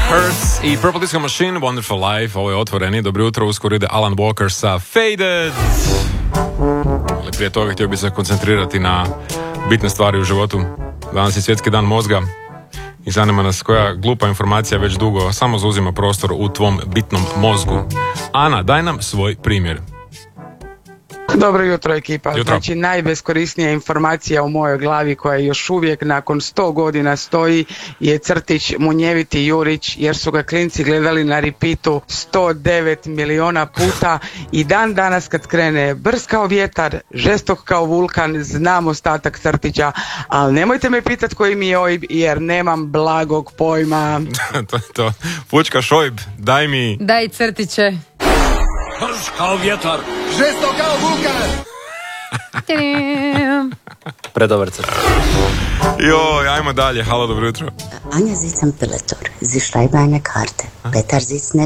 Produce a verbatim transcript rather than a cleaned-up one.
Hurts i Purple Disco Machine, Wonderful Life. Ovo je otvoreni. Dobro jutro, uskoro ide Alan Walker sa Faded. Ali prije toga htio bi se koncentrirati na bitne stvari u životu. Danas je svjetski dan mozga i zanima nas koja glupa informacija već dugo samo zauzima prostor u tvom bitnom mozgu. Ana, daj nam svoj primjer. Dobro jutro, ekipa. Jutro. Znači, najbeskorisnija informacija u mojoj glavi koja još uvijek nakon sto godina stoji je crtić Munjeviti Jurić, jer su ga klinci gledali na repeatu sto devet miliona puta i dan danas kad krene brz kao vjetar, žestok kao vulkan, znam ostatak crtića, ali nemojte me pitat koji mi je O I B jer nemam blagog pojma. to, to. Pučka Šojb, daj mi... Daj crtiće. Brz kao vjetar, žestok kao vulkan. Predobar crtić. Joj, ajmo dalje. Halo, dobro jutro. Anja Zicam Piletor, Sie schreiben eine Karte. Petar Zic ne